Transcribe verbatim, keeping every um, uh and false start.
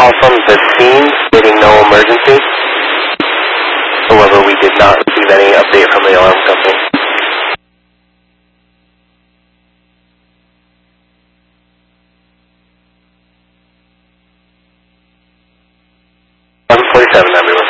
call from the scene stating no emergency. However, we did not receive any update from the alarm company. seven forty-seven, everyone.